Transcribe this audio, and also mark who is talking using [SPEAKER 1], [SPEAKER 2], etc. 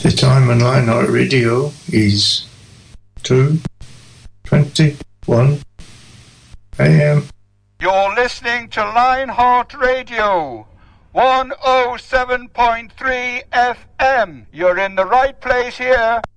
[SPEAKER 1] The time on Lionheart Radio is 2:21 a.m.
[SPEAKER 2] You're listening to Lionheart Radio, 107.3 FM. You're in the right place here.